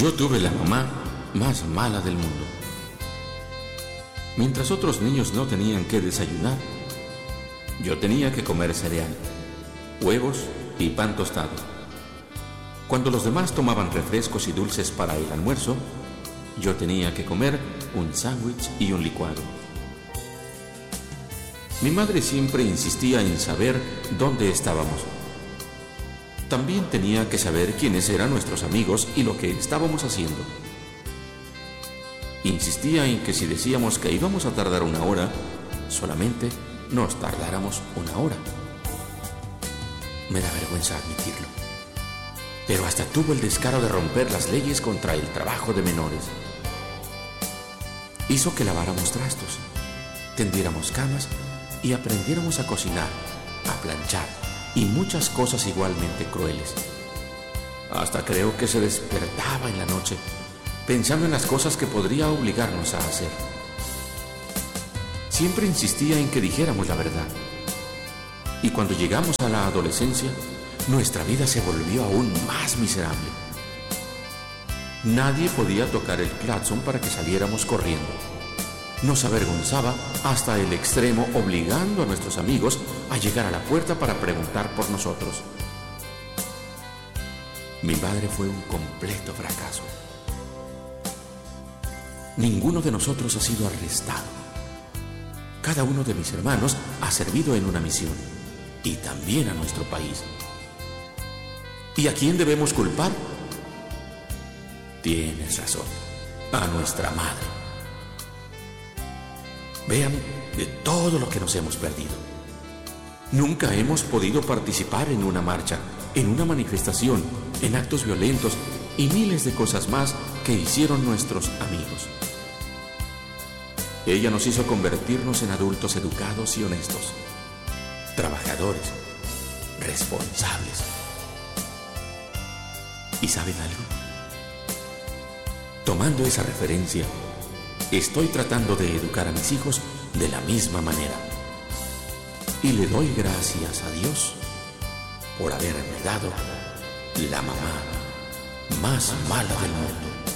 Yo tuve la mamá más mala del mundo. Mientras otros niños no tenían que desayunar, yo tenía que comer cereal, huevos y pan tostado. Cuando los demás tomaban refrescos y dulces para el almuerzo, yo tenía que comer un sándwich y un licuado. Mi madre siempre insistía en saber dónde estábamos. También tenía que saber quiénes eran nuestros amigos y lo que estábamos haciendo. Insistía en que si decíamos que íbamos a tardar 1 hora, solamente nos tardáramos 1 hora. Me da vergüenza admitirlo, pero hasta tuvo el descaro de romper las leyes contra el trabajo de menores. Hizo que laváramos trastos, tendiéramos camas y aprendiéramos a cocinar, a planchar y muchas cosas igualmente crueles. Hasta creo que se despertaba en la noche pensando en las cosas que podría obligarnos a hacer. Siempre insistía en que dijéramos la verdad. Y cuando llegamos a la adolescencia, nuestra vida se volvió aún más miserable. Nadie podía tocar el claxon para que saliéramos corriendo. Nos avergonzaba hasta el extremo, obligando a nuestros amigos a llegar a la puerta para preguntar por nosotros. Mi padre fue un completo fracaso. Ninguno de nosotros ha sido arrestado. Cada uno de mis hermanos ha servido en una misión, y también a nuestro país. ¿Y a quién debemos culpar? Tienes razón, a nuestra madre. Vean de todo lo que nos hemos perdido. Nunca hemos podido participar en una marcha, en una manifestación, en actos violentos y miles de cosas más que hicieron nuestros amigos. Ella nos hizo convertirnos en adultos educados y honestos, trabajadores, responsables. ¿Y saben algo? Tomando esa referencia, estoy tratando de educar a mis hijos de la misma manera. Y le doy gracias a Dios por haberme dado la mamá más mala del mundo.